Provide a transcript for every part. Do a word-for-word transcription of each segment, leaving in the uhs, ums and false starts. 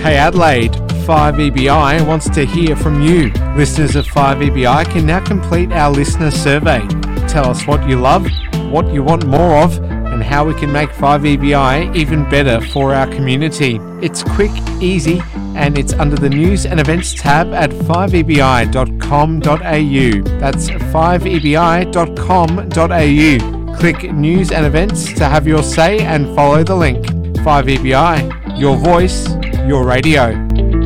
Hey Adelaide, five E B I wants to hear from you. Listeners of five E B I can now complete our listener survey. Tell us what you love, what you want more of, and how we can make five E B I even better for our community. It's quick, easy, and it's under the News and Events tab at five E B I dot com dot a u. That's five E B I dot com dot a u. Click News and Events to have your say and follow the link. five E B I, your voice, your radio.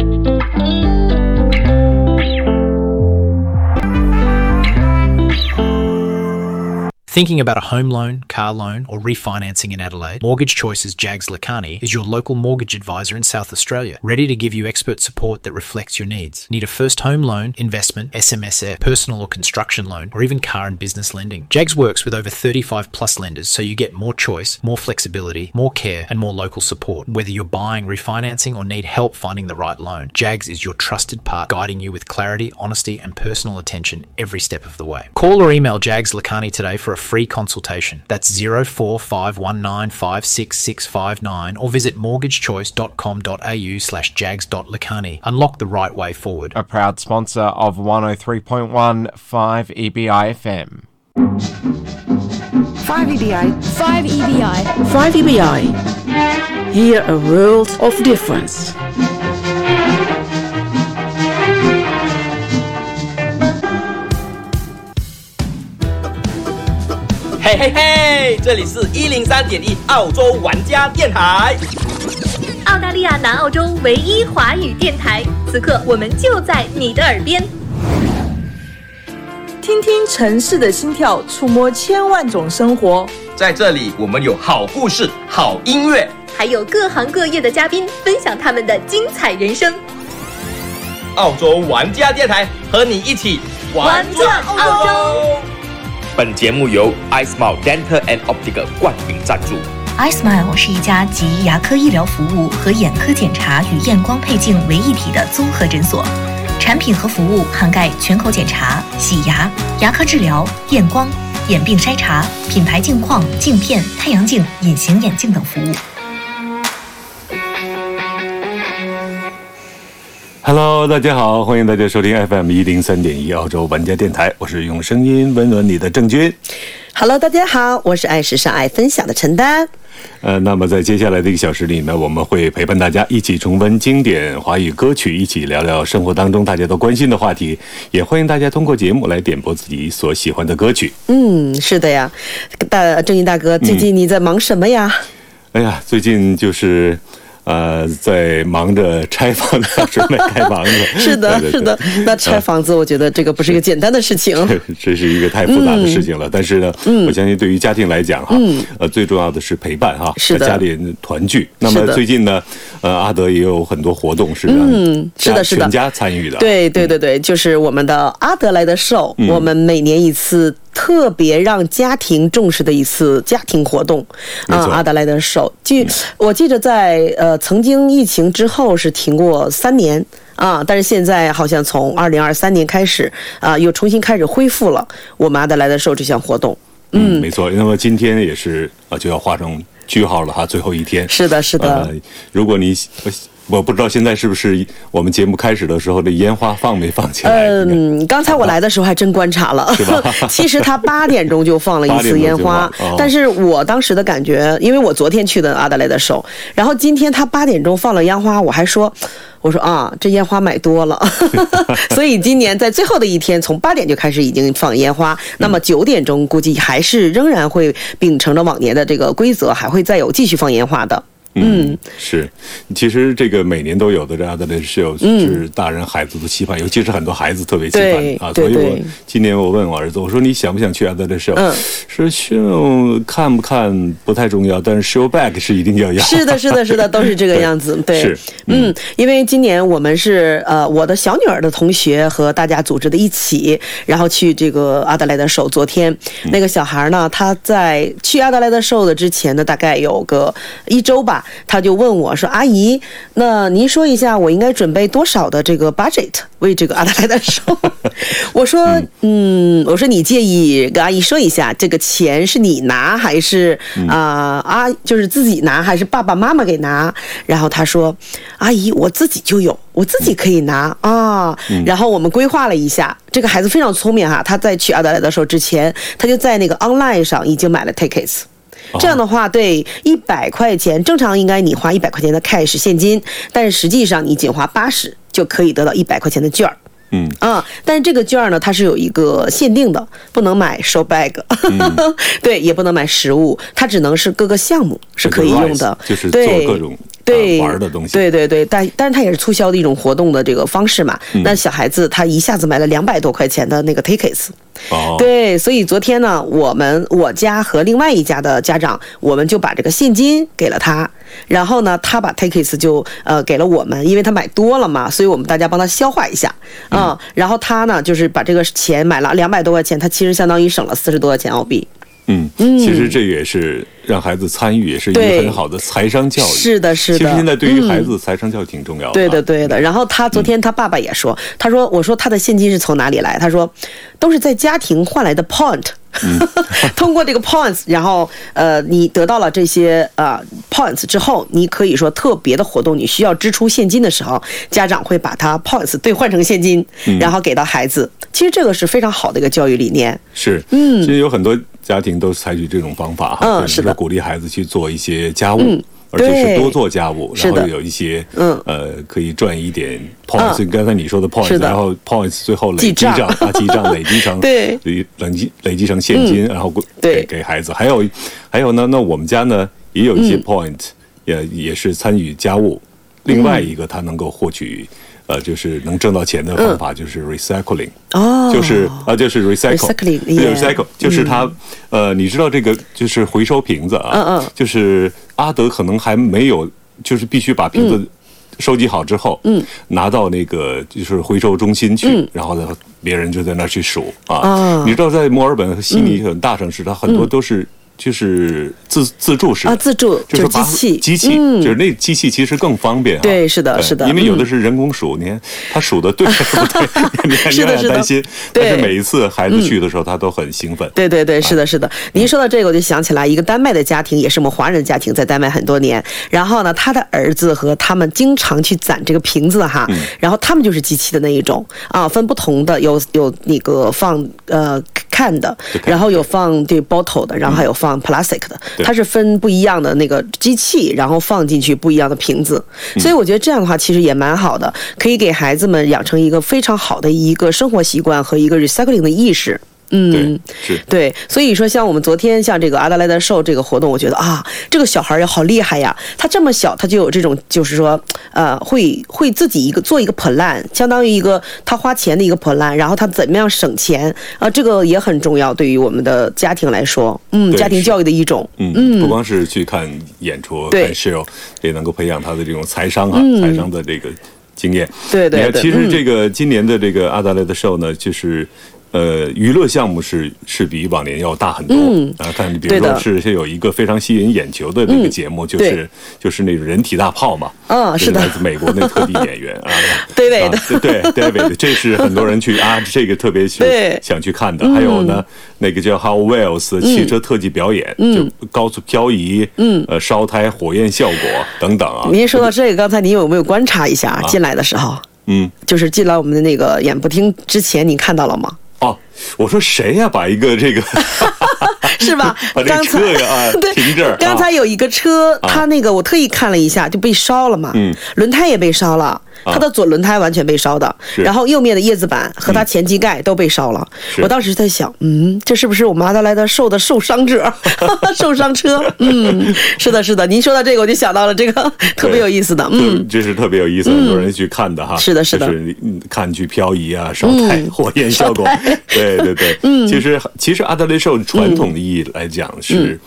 Thinking about a home loan, car loan, or refinancing in Adelaide? Mortgage Choice's Jags Lakhani is your local mortgage advisor in South Australia, ready to give you expert support that reflects your needs. Need a first home loan, investment, S M S F, personal or construction loan, or even car and business lending? Jags works with over thirty-five plus lenders, so you get more choice, more flexibility, more care, and more local support. Whether you're buying, refinancing, or need help finding the right loan, Jags is your trusted part, guiding you with clarity, honesty, and personal attention every step of the way. Call or email Jags Lakhani today for a free consultation. That's zero four five one nine five six six five nine or visit mortgage choice dot com dot a u slash jags dot lakhani. Unlock the right way forward. A proud sponsor of one oh three point one five E B I F M. five E B I. five E B I. five E B I. Here a world of difference. 嘿嘿嘿，这里是一零三点一澳洲玩家电台， 澳大利亚南澳洲唯一华语电台。此刻我们就在你的耳边， 听听城市的心跳，触摸千万种生活。 在这里，我们有好故事、好音乐， 还有各行各业的嘉宾分享他们的精彩人生。 澳洲玩家电台和你一起玩转澳洲。本节目由 iSmile Dental and Optical 冠名赞助。 iSmile 是一家集牙科医疗服务和眼科检查与验光配镜为一体的综合诊所，产品和服务涵盖全口检查、洗牙、牙科治疗、验光、眼病筛查、品牌镜框、镜片、太阳镜、隐形眼镜等服务。 Hello， 大家好，欢迎大家收听 F M 一零三点一澳洲玩家电台，我是用声音温暖你的郑钧。 Hello， 大家好，我是爱时尚爱分享的陈丹。 呃，那么在接下来的一个小时里呢，我们会陪伴大家一起重温经典华语歌曲，一起聊聊生活当中大家都关心的话题，也欢迎大家通过节目来点播自己所喜欢的歌曲。 嗯，是的呀，大郑钧大哥，最近你在忙什么呀？ 嗯、哎呀，最近就是。呃，在忙着拆房子，准备盖房子。 是的，是的。那拆房子，我觉得这个不是一个简单的事情。 这是一个太复杂的事情了。嗯、但是呢，嗯、我相信对于家庭来讲哈，嗯、呃，最重要的是陪伴哈， 是的， 家里人团聚。那么最近呢，呃，阿德也有很多活动是让嗯，是的，是的， 全家参与的。 对，对，对，对，就是我们的阿德莱德秀，嗯、我们每年一次。特别让家庭重视的一次家庭活动啊，阿德莱德秀。记我记得在呃曾经疫情之后是停过三年啊，但是现在好像从二零二三年开始啊，又重新开始恢复了我们阿德莱德秀这项活动。 嗯，没错。那么今天也是啊，就要画上句号了哈，最后一天。 是的，是的。 呃、如果你。我不知道现在是不是我们节目开始的时候的烟花放没放起来？ 嗯，刚才我来的时候还真观察了， 是吧？ 其实他八点钟就放了一次烟花， 哦、 但是我当时的感觉，因为我昨天去的阿德莱德秀，然后今天他八点钟放了烟花，我还说。我说啊，这烟花买多了，所以今年在最后的一天，从八点就开始已经放烟花。那么九点钟估计还是仍然会秉承着往年的这个规则，还会再有继续放烟花的。 嗯，是，其实这个每年都有的这样的秀是大人孩子的期盼，尤其是很多孩子特别期盼啊。所以我今年我问我儿子，我说你想不想去阿德莱德秀？嗯，说秀看不看不太重要，但是 show back 是一定要要。 是的，是的，是的，都是这个样子。对， 是， 嗯，因为今年我们是呃我的小女儿的同学和大家组织的一起，然后去这个阿德莱德秀。昨天那个小孩呢，他在去阿德莱德秀的之前呢，大概有个一周吧。 他就问我说：“阿姨，那您说一下，我应该准备多少的这个 budget 为这个阿德莱德寿？”我说：“嗯，我说你介意跟阿姨说一下，这个钱是你拿还是啊、呃、啊，就是自己拿还是爸爸妈妈给拿？”然后他说：“阿姨，我自己就有，我自己可以拿啊。”然后我们规划了一下，这个孩子非常聪明哈，他在去阿德莱德寿之前，他就在那个 online 上已经买了 tickets。这样的话，对一百块钱，正常应该你花一百块钱的 cash 现金，但是实际上你仅花八十就可以得到一百块钱的券儿。嗯啊，但是这个券呢，它是有一个限定的，不能买手 bag，、嗯、对，也不能买食物，它只能是各个项目是可以用的， 就是做各种对、 呃、玩的东西， 对对对，但但是它也是促销的一种活动的这个方式嘛。嗯、那小孩子他一下子买了两百多块钱的那个 tickets。哦，对，所以昨天呢，我们我家和另外一家的家长，我们就把这个现金给了他，然后呢，他把 tickets 就呃给了我们，因为他买多了嘛，所以我们大家帮他消化一下啊、嗯。然后他呢，就是把这个钱买了两百多块钱，他其实相当于省了四十多块钱澳币。 嗯，其实这也是让孩子参与，也是一个很好的财商教育。 是的，是的。 其实现在对于孩子的财商教育挺重要的。 对的，对的。然后他昨天他爸爸也说，嗯、他说我说他的现金是从哪里来？他说都是在家庭换来的 point。嗯、通过这个 points， 然后呃，你得到了这些呃 points 之后，你可以说特别的活动，你需要支出现金的时候，家长会把它 points 兑换成现金，然后给到孩子。嗯、其实这个是非常好的一个教育理念。 是，嗯，其实有很多家庭都采取这种方法哈，嗯，是的，鼓励孩子去做一些家务。嗯，而且是多做家务，然后有一些嗯呃可以赚一点 points，、嗯、刚才你说的 points， 然后 points 最后累积上啊记账累积成对累积累积成现金，嗯、然后给给孩子。还有还有呢，那我们家呢也有一些 point，、嗯、也也是参与家务。另外一个他能够获取。呃，就是能挣到钱的方法就是 recycling，、嗯、就是啊，就是 recycle，recycle，、yeah, 就是他、嗯、呃，你知道这个就是回收瓶子啊，嗯嗯，就是阿德可能还没有，就是必须把瓶子收集好之后，嗯，拿到那个就是回收中心去，嗯、然后呢，别人就在那儿去数啊。哦、你知道在墨尔本和悉尼很大城市，它很多都是。嗯就是自自助式的啊， 自助就是机器， 机器、嗯、就是那机器其实更方便、啊。 对，是的，是的， 因为有的是人工数，嗯、你看他数的对还是不对，你还你还担心。但是每一次孩子去的时候，他都很兴奋。 对对对，是的，是的。您说到这个，我就想起来一个丹麦的家庭，也是我们华人的家庭，在丹麦很多年。然后呢，他的儿子和他们经常去攒这个瓶子哈，嗯、然后他们就是机器的那一种啊，分不同的，有有那个放呃can的，然后有放对 bottle 的，然后还有放 plastic 的。它是分不一样的那个机器，然后放进去不一样的瓶子，所以我觉得这样的话其实也蛮好的，可以给孩子们养成一个非常好的一个生活习惯和一个 recycling 的意识。嗯， 是对，所以说像我们昨天像这个阿德莱德寿这个活动，我觉得啊，这个小孩也好厉害呀，他这么小他就有这种，就是说，呃，会会自己一个做一个 plan， 相当于一个他花钱的一个 plan， 然后他怎么样省钱啊，这个也很重要，对于我们的家庭来说，嗯，家庭教育的一种， 嗯嗯，不光是去看演出，看 show， 也能够培养他的这种财商啊，嗯、财商的这个经验。 对对对， 其实这个今年的这个阿德莱德寿呢，就是。呃，娱乐项目是是比往年要大很多。嗯，啊，看你比如说是是有一个非常吸引眼球的那个节目，嗯、就是就是那种人体大炮嘛。 嗯，是的， 来自美国那特地演员啊 ，David， 啊对 ，David， 这是很多人去啊，这个特别是想去看的。还有呢，那个叫 How Wells 汽车特技表演，嗯、就高速漂移，嗯，呃，烧胎、火焰效果等等啊。 您说到这个，刚才您有没有观察一下、啊、进来的时候？嗯，就是进来我们的那个演播厅之前，您看到了吗？ 哦，我说谁呀、啊？把一个这个是吧？ 把这个车呀啊停这儿。 刚才有一个车，啊、他那个我特意看了一下，就被烧了嘛。嗯，轮胎也被烧了。它的左轮胎完全被烧的，然后右面的叶子板和它前机盖都被烧了。我当时在想，嗯，这是不是我们阿德莱德寿的受伤者，受伤车？嗯，是的，是的。您说到这个，我就想到了这个特别有意思的，嗯， 这是特别有意思，很多人去看的哈。 是的，是的， 就是看去漂移啊、烧胎、火焰效果。对对对，嗯，其实其实阿德莱德寿传统的意义来讲是。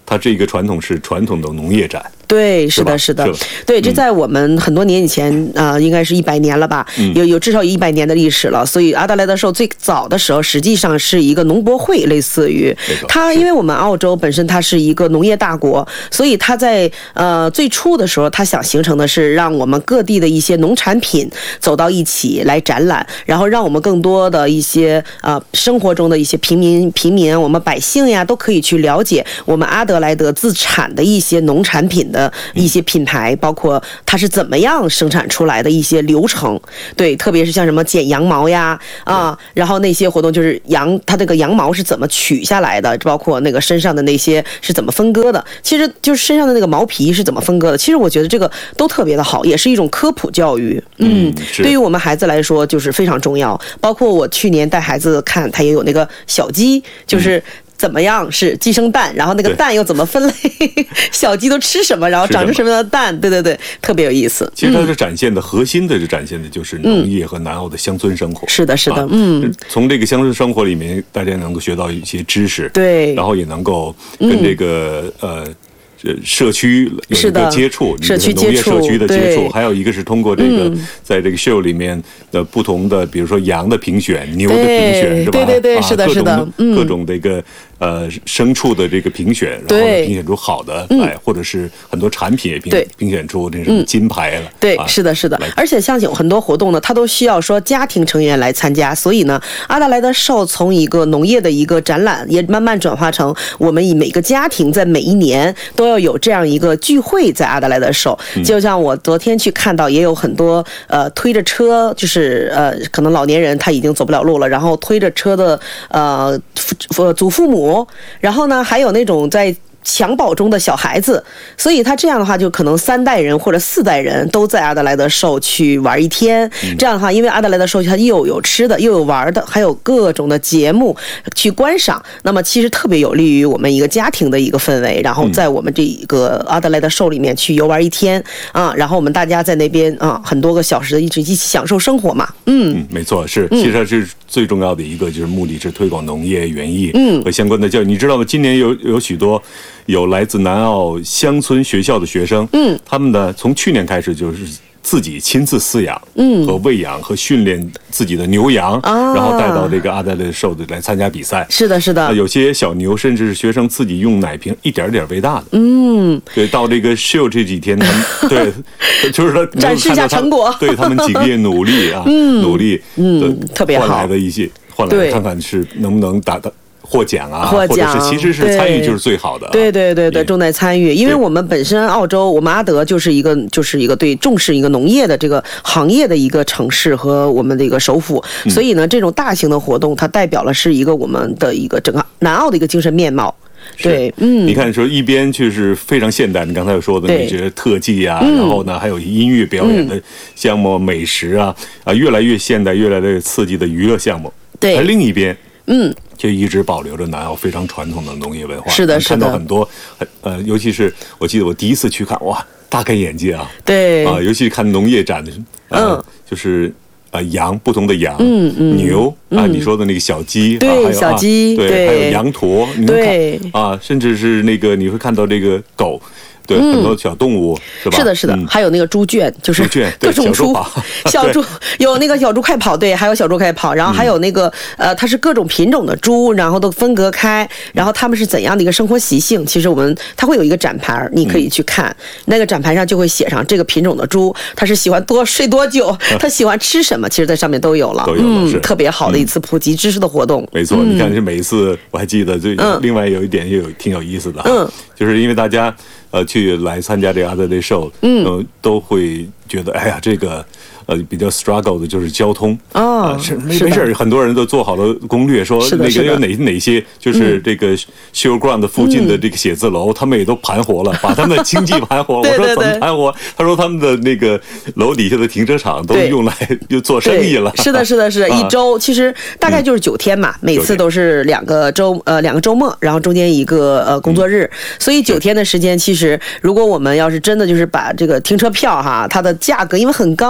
它这个传统是传统的农业展。 对，是的，是的，对，这在我们很多年以前啊、呃，应该是一百年了吧，嗯、有有至少一百年的历史了。所以阿德莱德寿最早的时候，实际上是一个农博会，类似于它，因为我们澳洲本身它是一个农业大国，所以它在呃最初的时候，它想形成的是让我们各地的一些农产品走到一起来展览，然后让我们更多的一些呃生活中的一些平民平民，我们百姓呀都可以去了解我们阿德莱德自产的一些农产品的。的一些品牌，包括它是怎么样生产出来的一些流程，对，特别是像什么剪羊毛呀啊，然后那些活动就是羊，它这个羊毛是怎么取下来的，包括那个身上的那些是怎么分割的，其实就是身上的那个毛皮是怎么分割的。其实我觉得这个都特别的好，也是一种科普教育。嗯，对于我们孩子来说就是非常重要。包括我去年带孩子看，他也有那个小鸡，就是。怎么样是鸡生蛋，然后那个蛋又怎么分类？小鸡都吃什么，然后长成什么样的蛋？对对对，特别有意思。 其实它是展现的、嗯、核心的，就展现的就是农业和南澳的乡村生活。 嗯、是的，是的， 啊、 嗯。 从这个乡村生活里面，大家能够学到一些知识， 对， 然后也能够跟这个、嗯、呃。社区有一个接触， 社区农业社区的接触，还有一个是通过这个、嗯、在这个 show 里面的不同的，比如说羊的评选、牛的评选，是吧？ 对对对，是的，是的， 嗯，各种这个呃牲畜的这个评选，然后评选出好的来，或者是很多产品也评评选出这种金牌了。 对，是的，是的。而且像有很多活动呢，它都需要说家庭成员来参加，所以呢，阿德莱德寿从一个农业的一个展览，也慢慢转化成我们以每个家庭在每一年都要有这样一个聚会在阿德莱德寿。就像我昨天去看到，也有很多呃推着车，就是呃可能老年人他已经走不了路了，然后推着车的呃祖父母，然后呢还有那种在襁褓中的小孩子，所以他这样的话就可能三代人或者四代人都在阿德莱德寿去玩一天。这样的话，因为阿德莱德寿它又有吃的又有玩的，还有各种的节目去观赏，那么其实特别有利于我们一个家庭的一个氛围，然后在我们这个阿德莱德寿里面去游玩一天啊，然后我们大家在那边啊很多个小时的一直一起享受生活嘛。嗯， 嗯没错，是，其实是最重要的一个就是目的是推广农业园艺嗯和相关的教育。你知道吗？今年有有许多有来自南澳乡村学校的学生，嗯，他们呢从去年开始就是自己亲自饲养，嗯，和喂养和训练自己的牛羊，啊、然后带到这个阿德莱德寿的来参加比赛。 是的，是的。 有些小牛甚至是学生自己用奶瓶一点点喂大的。嗯，对，到这个 show 这几天，他们对，就是他展示一下成果， 对他们几个月努力啊，嗯、努力， 嗯，特别好， 换来的一些，换来看看是能不能达到。获奖啊， 获奖， 或者是其实是参与就是最好的、啊。 对对对对，重在参与，因为我们本身澳洲，我们阿德就是一个就是一个对重视一个农业的这个行业的一个城市和我们的一个首府，嗯、所以呢，这种大型的活动，它代表了是一个我们的一个整个南澳的一个精神面貌。对，嗯， 你看说一边就是非常现代，你刚才有说的那些特技啊，然后呢还有音乐表演的项目、嗯、美食啊啊，越来越现代、越来越刺激的娱乐项目。 对， 而另一边， 嗯。 就一直保留着南澳非常传统的农业文化。 是的，是的。 看到很多，呃，尤其是我记得我第一次去看，哇，大开眼界啊！ 对啊，尤其看农业展的，呃、嗯，就是啊、呃，羊不同的羊， 嗯嗯， 牛啊，你说的那个小鸡， 对， 啊、还有小鸡， 啊、对， 对， 还有羊驼，你对啊，甚至是那个你会看到这个狗。对、嗯，很多小动物是吧？ 是的，是的，嗯、还有那个猪圈，就是各种猪，小猪有那个小猪快跑，对，还有小猪快跑，然后还有那个、嗯、呃，它是各种品种的猪，然后都分隔开，然后它们是怎样的一个生活习性？其实我们它会有一个展牌，你可以去看，嗯、那个展牌上就会写上这个品种的猪，它是喜欢多睡多久，它喜欢吃什么，其实在上面都有了， 都有了， 嗯，特别好的一次普及知识的活动。 没错，嗯、你看，这每一次我还记得，最、嗯、另外有一点也有挺有意思的，嗯，就是因为大家。呃，去来参加这个阿德莱德寿，嗯、呃，都会觉得，哎呀，这个呃比较 struggle 的就是交通啊、呃， 是没没事，很多人都做好了攻略，说那个有哪哪些就是这个 Showground 附近的这个写字楼，嗯、他们也都盘活了，把他们的经济盘活。 对对对， 我说怎么盘活？他说他们的那个楼底下的停车场都用来就做生意了。 是的，是的，是的，一周其实大概就是九天嘛，嗯、每次都是两个周呃两个周末，然后中间一个呃工作日，嗯、所以九天的时间其实。如果我们要是真的就是把这个停车票哈，它的价格因为很高嘛，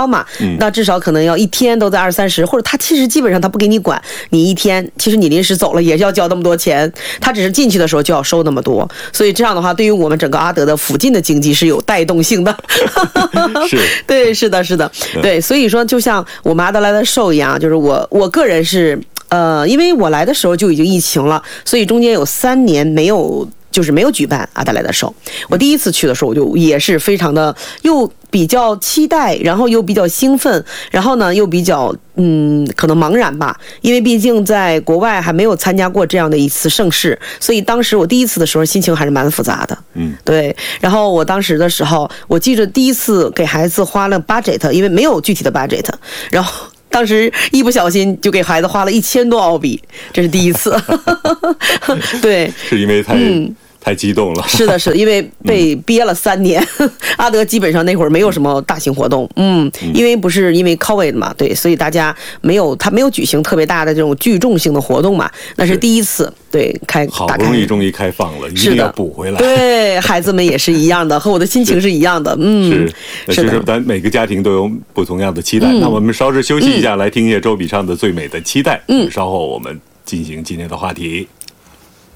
嗯，那至少可能要一天都在二三十，或者他其实基本上他不给你管，你一天其实你临时走了也要交那么多钱，他只是进去的时候就要收那么多，所以这样的话，对于我们整个阿德的附近的经济是有带动性的。 是， 对，是的，是的，对，所以说就像我们阿德莱德寿一样，就是我我个人是呃，因为我来的时候就已经疫情了，所以中间有三年没有。就是没有举办阿德莱德寿，我第一次去的时候，我就也是非常的又比较期待，然后又比较兴奋，然后呢又比较嗯可能茫然吧，因为毕竟在国外还没有参加过这样的一次盛事，所以当时我第一次的时候心情还是蛮复杂的。 嗯， 对。然后我当时的时候，我记着第一次给孩子花了 budget， 因为没有具体的 budget， 然后。当时一不小心就给孩子花了一千多澳币，这是第一次。对， 是因为太、嗯、太激动了。 是的，是的，因为被憋了三年，嗯、阿德基本上那会儿没有什么大型活动，嗯，嗯因为不是因为 COVID 嘛，对，所以大家没有他没有举行特别大的这种聚众性的活动嘛，那是第一次。对，开好不容易终于开放了，一定要补回来。 对，孩子们也是一样的，和我的心情是一样的。嗯， 是，是的。咱每个家庭都有不同样的期待。嗯、那我们稍事休息一下，嗯、来听一下周笔畅的《最美的期待》。嗯，稍后我们进行今天的话题。